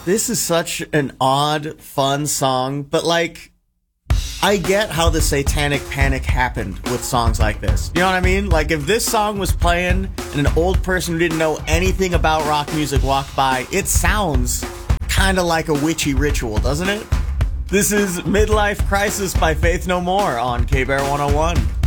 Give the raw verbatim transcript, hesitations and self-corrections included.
This is such an odd, fun song, but like, I get how the satanic panic happened with songs like this. You know what I mean? Like, if this song was playing and an old person who didn't know anything about rock music walked by, it sounds kind of like a witchy ritual, doesn't it? This is Midlife Crisis by Faith No More on K-Bear one oh one.